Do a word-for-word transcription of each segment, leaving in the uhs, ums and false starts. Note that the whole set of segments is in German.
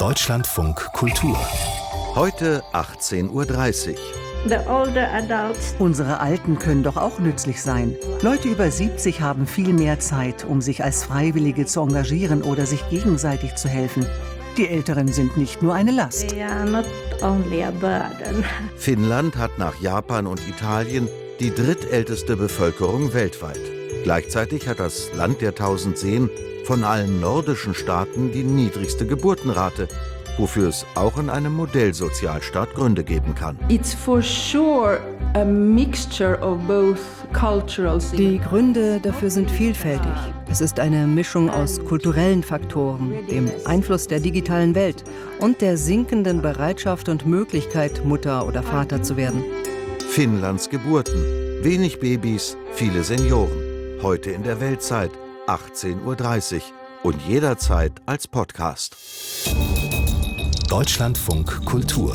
Deutschlandfunk Kultur. Heute achtzehn Uhr dreißig. The older adults. Unsere Alten können doch auch nützlich sein. Leute über siebzig haben viel mehr Zeit, um sich als Freiwillige zu engagieren oder sich gegenseitig zu helfen. Die Älteren sind nicht nur eine Last. They are not only a burden. Finnland hat nach Japan und Italien die drittälteste Bevölkerung weltweit. Gleichzeitig hat das Land der tausend Seen von allen nordischen Staaten die niedrigste Geburtenrate, wofür es auch in einem Modellsozialstaat Gründe geben kann. It's for sure a mixture of both cultural things. Die Gründe dafür sind vielfältig. Es ist eine Mischung aus kulturellen Faktoren, dem Einfluss der digitalen Welt und der sinkenden Bereitschaft und Möglichkeit, Mutter oder Vater zu werden. Finnlands Geburten, wenig Babys, viele Senioren. Heute in der Weltzeit, achtzehn Uhr dreißig und jederzeit als Podcast. Deutschlandfunk Kultur.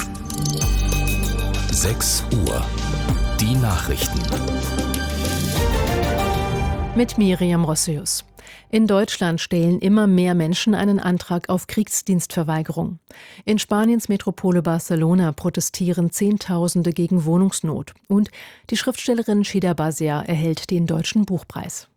sechs Uhr. Die Nachrichten. Mit Miriam Rossius. In Deutschland stellen immer mehr Menschen einen Antrag auf Kriegsdienstverweigerung. In Spaniens Metropole Barcelona protestieren Zehntausende gegen Wohnungsnot. Und die Schriftstellerin Shida Basia erhält den Deutschen Buchpreis.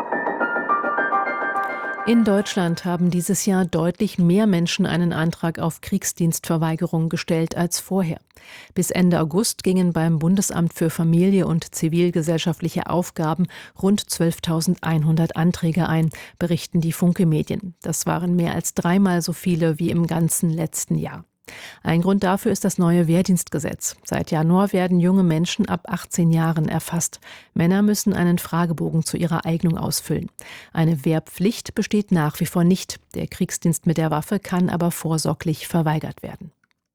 In Deutschland haben dieses Jahr deutlich mehr Menschen einen Antrag auf Kriegsdienstverweigerung gestellt als vorher. Bis Ende August gingen beim Bundesamt für Familie und zivilgesellschaftliche Aufgaben rund zwölftausendeinhundert Anträge ein, berichten die Funke-Medien. Das waren mehr als dreimal so viele wie im ganzen letzten Jahr. Ein Grund dafür ist das neue Wehrdienstgesetz. Seit Januar werden junge Menschen ab achtzehn Jahren erfasst. Männer müssen einen Fragebogen zu ihrer Eignung ausfüllen. Eine Wehrpflicht besteht nach wie vor nicht. Der Kriegsdienst mit der Waffe kann aber vorsorglich verweigert werden.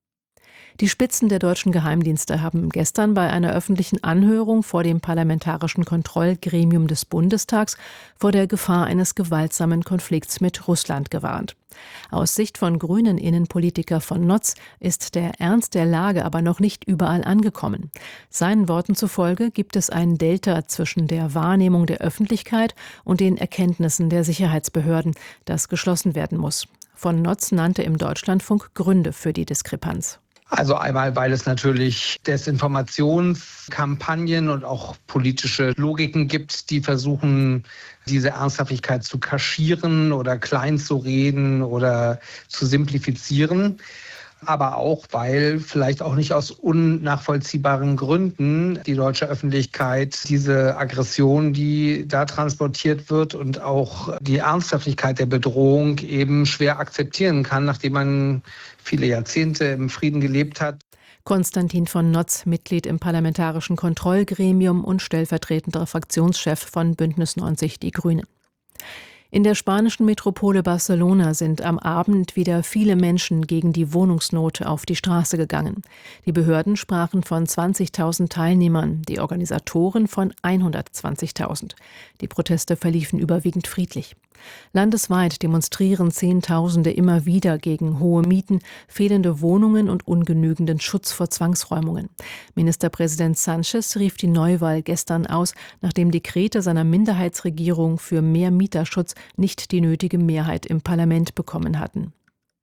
Die Spitzen der deutschen Geheimdienste haben gestern bei einer öffentlichen Anhörung vor dem Parlamentarischen Kontrollgremium des Bundestags vor der Gefahr eines gewaltsamen Konflikts mit Russland gewarnt. Aus Sicht von grünen Innenpolitiker von Notz ist der Ernst der Lage aber noch nicht überall angekommen. Seinen Worten zufolge gibt es ein Delta zwischen der Wahrnehmung der Öffentlichkeit und den Erkenntnissen der Sicherheitsbehörden, das geschlossen werden muss. Von Notz nannte im Deutschlandfunk Gründe für die Diskrepanz. Also einmal, weil es natürlich Desinformationskampagnen und auch politische Logiken gibt, die versuchen, diese Ernsthaftigkeit zu kaschieren oder klein zu reden oder zu simplifizieren. Aber auch, weil vielleicht auch nicht aus unnachvollziehbaren Gründen die deutsche Öffentlichkeit diese Aggression, die da transportiert wird und auch die Ernsthaftigkeit der Bedrohung eben schwer akzeptieren kann, nachdem man viele Jahrzehnte im Frieden gelebt hat. Konstantin von Notz, Mitglied im Parlamentarischen Kontrollgremium und stellvertretender Fraktionschef von Bündnis neunzig Die Grünen. In der spanischen Metropole Barcelona sind am Abend wieder viele Menschen gegen die Wohnungsnot auf die Straße gegangen. Die Behörden sprachen von zwanzigtausend Teilnehmern, die Organisatoren von hundertzwanzigtausend. Die Proteste verliefen überwiegend friedlich. Landesweit demonstrieren Zehntausende immer wieder gegen hohe Mieten, fehlende Wohnungen und ungenügenden Schutz vor Zwangsräumungen. Ministerpräsident Sánchez rief die Neuwahl gestern aus, nachdem Dekrete seiner Minderheitsregierung für mehr Mieterschutz nicht die nötige Mehrheit im Parlament bekommen hatten.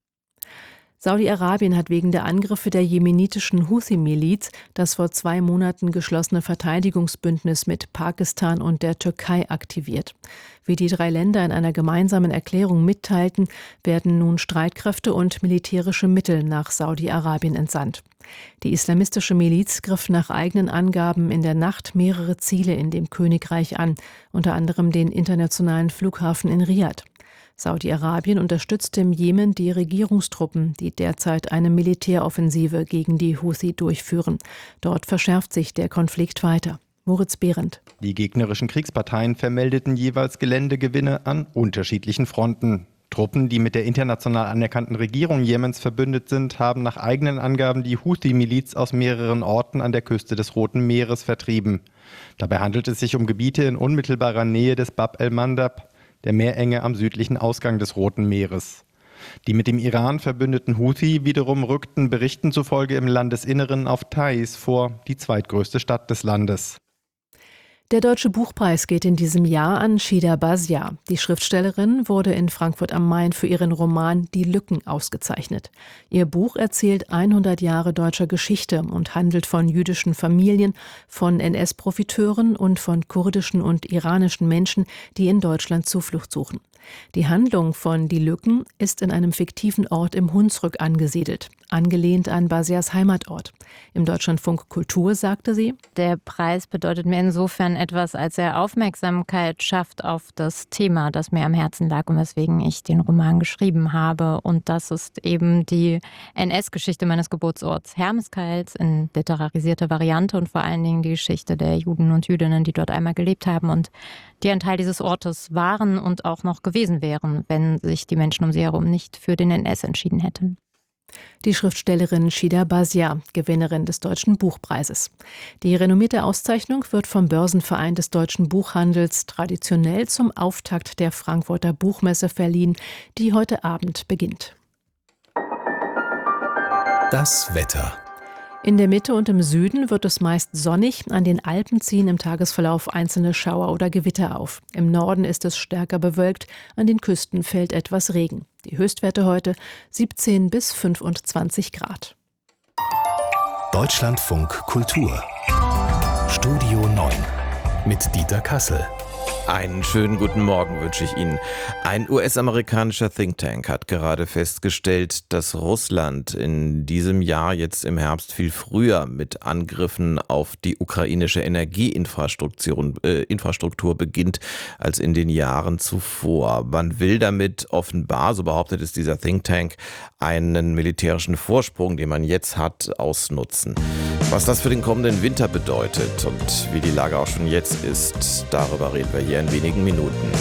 Saudi-Arabien hat wegen der Angriffe der jemenitischen Houthi-Miliz das vor zwei Monaten geschlossene Verteidigungsbündnis mit Pakistan und der Türkei aktiviert. Wie die drei Länder in einer gemeinsamen Erklärung mitteilten, werden nun Streitkräfte und militärische Mittel nach Saudi-Arabien entsandt. Die islamistische Miliz griff nach eigenen Angaben in der Nacht mehrere Ziele in dem Königreich an, unter anderem den internationalen Flughafen in Riad. Saudi-Arabien unterstützt im Jemen die Regierungstruppen, die derzeit eine Militäroffensive gegen die Houthi durchführen. Dort verschärft sich der Konflikt weiter. Moritz Behrendt. Die gegnerischen Kriegsparteien vermeldeten jeweils Geländegewinne an unterschiedlichen Fronten. Truppen, die mit der international anerkannten Regierung Jemens verbündet sind, haben nach eigenen Angaben die Houthi-Miliz aus mehreren Orten an der Küste des Roten Meeres vertrieben. Dabei handelt es sich um Gebiete in unmittelbarer Nähe des Bab el-Mandab, der Meerenge am südlichen Ausgang des Roten Meeres. Die mit dem Iran verbündeten Houthi wiederum rückten Berichten zufolge im Landesinneren auf Taiz vor, die zweitgrößte Stadt des Landes. Der Deutsche Buchpreis geht in diesem Jahr an Shida Basia. Die Schriftstellerin wurde in Frankfurt am Main für ihren Roman Die Lücken ausgezeichnet. Ihr Buch erzählt hundert Jahre deutscher Geschichte und handelt von jüdischen Familien, von N S-Profiteuren und von kurdischen und iranischen Menschen, die in Deutschland Zuflucht suchen. Die Handlung von Die Lücken ist in einem fiktiven Ort im Hunsrück angesiedelt, angelehnt an Basias Heimatort. Im Deutschlandfunk Kultur sagte sie: Der Preis bedeutet mir insofern etwas, als er Aufmerksamkeit schafft auf das Thema, das mir am Herzen lag und weswegen ich den Roman geschrieben habe. Und das ist eben die N S-Geschichte meines Geburtsorts Hermeskeils in literarisierter Variante und vor allen Dingen die Geschichte der Juden und Jüdinnen, die dort einmal gelebt haben und die ein Teil dieses Ortes waren und auch noch gewesen wären, wenn sich die Menschen um sie herum nicht für den N S entschieden hätten. Die Schriftstellerin Shida Basia, Gewinnerin des Deutschen Buchpreises. Die renommierte Auszeichnung wird vom Börsenverein des deutschen Buchhandels traditionell zum Auftakt der Frankfurter Buchmesse verliehen, die heute Abend beginnt. Das Wetter. In der Mitte und im Süden wird es meist sonnig, an den Alpen ziehen im Tagesverlauf einzelne Schauer oder Gewitter auf. Im Norden ist es stärker bewölkt, an den Küsten fällt etwas Regen. Die Höchstwerte heute siebzehn bis fünfundzwanzig Grad. Deutschlandfunk Kultur. Studio neun mit Dieter Kassel. Einen schönen guten Morgen wünsche ich Ihnen. Ein U S-amerikanischer Think Tank hat gerade festgestellt, dass Russland in diesem Jahr jetzt im Herbst viel früher mit Angriffen auf die ukrainische Energieinfrastruktur äh, Infrastruktur beginnt als in den Jahren zuvor. Man will damit offenbar, so behauptet es dieser Think Tank, einen militärischen Vorsprung, den man jetzt hat, ausnutzen. Was das für den kommenden Winter bedeutet und wie die Lage auch schon jetzt ist, darüber reden wir hier in wenigen Minuten.